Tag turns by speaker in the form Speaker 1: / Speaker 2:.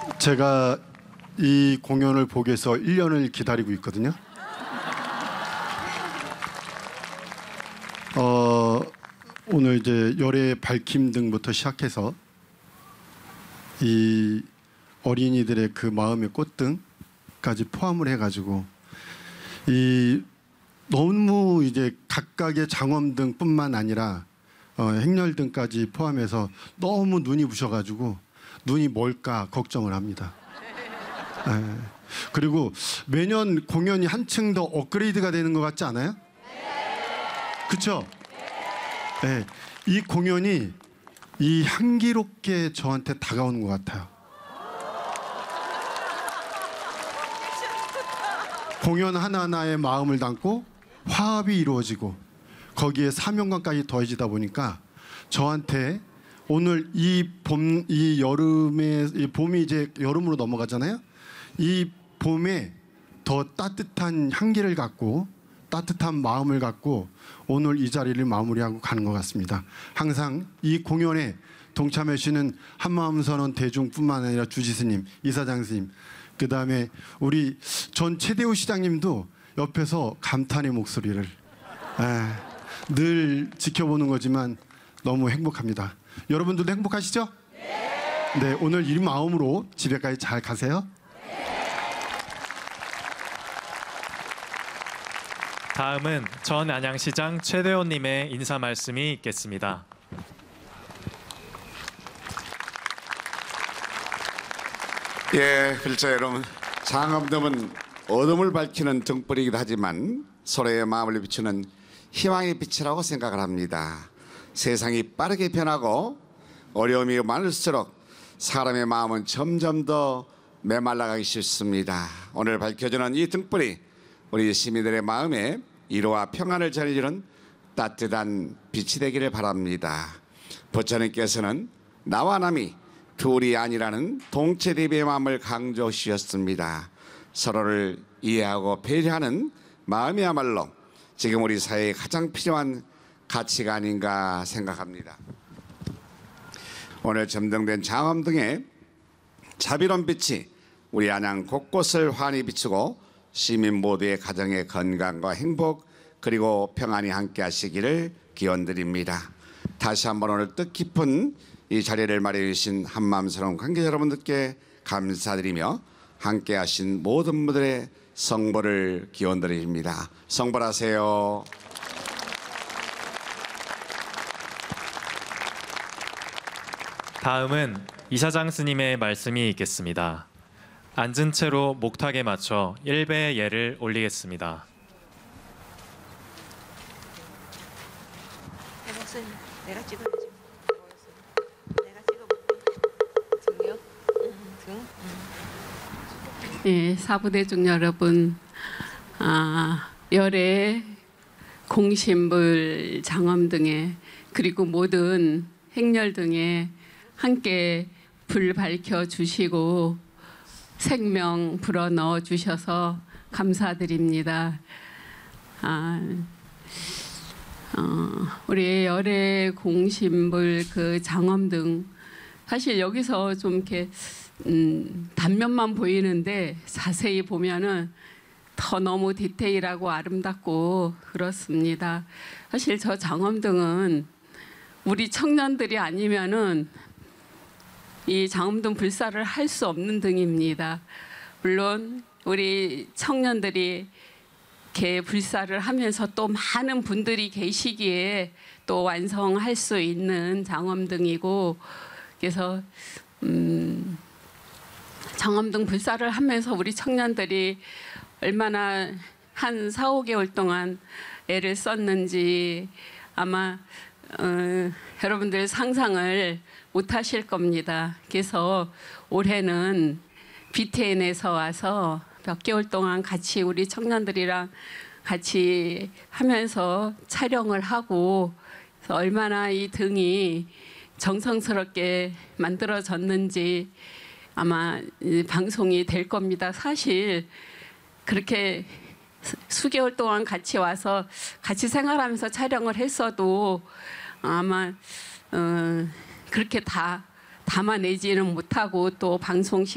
Speaker 1: 제가 이 공연을 보기 위해서 1년을 기다리고 있거든요. 오늘 이제 열애 밝힘 등부터 시작해서 이 어린이들의 그 마음의 꽃등까지 포함을 해가지고 이 너무 이제 각각의 장엄등뿐만 아니라 행렬등까지 포함해서 너무 눈이 부셔가지고 눈이 멀까 걱정을 합니다. 그리고 매년 공연이 한층 더 업그레이드가 되는 것 같지 않아요? 그렇죠? 네, 이 공연이 이 향기롭게 저한테 다가오는 것 같아요. 공연 하나하나에 마음을 담고 화합이 이루어지고 거기에 사명감까지 더해지다 보니까 저한테 오늘 이 봄이 이제 여름으로 넘어가잖아요. 이 봄에 더 따뜻한 향기를 갖고 따뜻한 마음을 갖고 오늘 이 자리를 마무리하고 가는 것 같습니다. 항상 이 공연에 동참해 주시는 한마음선언 대중뿐만 아니라 주지스님, 이사장 스님, 그 다음에 우리 전 최대우 시장님도 옆에서 감탄의 목소리를 늘 지켜보는 거지만 너무 행복합니다. 여러분들도 행복하시죠? 네, 오늘 이 마음으로 집에까지 잘 가세요.
Speaker 2: 다음은 전 안양시장 최대호님의 인사 말씀이 있겠습니다.
Speaker 3: 예, 필자 여러분, 장엄등은 어둠을 밝히는 등불이기도 하지만 서로의 마음을 비추는 희망의 빛이라고 생각을 합니다. 세상이 빠르게 변하고 어려움이 많을수록 사람의 마음은 점점 더 메말라가기 쉽습니다. 오늘 밝혀주는 이 등불이 우리 시민들의 마음에 위로와 평안을 전해주는 따뜻한 빛이 되기를 바랍니다. 부처님께서는 나와 남이 둘이 아니라는 동체 대비의 마음을 강조하셨습니다. 서로를 이해하고 배려하는 마음이야말로 지금 우리 사회에 가장 필요한 가치가 아닌가 생각합니다. 오늘 점등된 장엄등의 자비로운 빛이 우리 안양 곳곳을 환히 비추고 시민 모두의 가정의 건강과 행복 그리고 평안이 함께 하시기를 기원드립니다. 다시 한번 오늘 뜻깊은 이 자리를 마련해 주신 한마음스러운 관계자 여러분들께 감사드리며 함께 하신 모든 분들의 성보를 기원드립니다. 성불하세요.
Speaker 2: 다음은 이사장 스님의 말씀이 있겠습니다. 앉은 채로 목탁에 맞춰 1배의 예를 올리겠습니다.
Speaker 4: 내가 찍어야지. 내가 찍어볼게. 등요? 등?
Speaker 5: 예, 사부대중 여러분, 열애, 공신불, 장엄등에 그리고 모든 행렬 등에 함께 불 밝혀 주시고 생명 불어 넣어 주셔서 감사드립니다. 우리 열애 공신불 그 장엄등 사실 여기서 좀 이렇게 단면만 보이는데 자세히 보면은 더 너무 디테일하고 아름답고 그렇습니다. 사실 저 장엄등은 우리 청년들이 아니면은 이 장엄등 불사를 할 수 없는 등입니다. 물론 우리 청년들이 이렇게 불사를 하면서 또 많은 분들이 계시기에 또 완성할 수 있는 장엄등이고, 그래서 장엄등 불사를 하면서 우리 청년들이 얼마나 한 4, 5개월 동안 애를 썼는지 아마 여러분들 상상을 못 하실 겁니다. 그래서 올해는 BTN에서 와서 몇 개월 동안 같이 우리 청년들이랑 같이 하면서 촬영을 하고, 그래서 얼마나 이 등이 정성스럽게 만들어졌는지 아마 방송이 될 겁니다. 사실 그렇게 수개월 동안 같이 와서 같이 생활하면서 촬영을 했어도 아마 그렇게 다 담아내지는 못하고 또 방송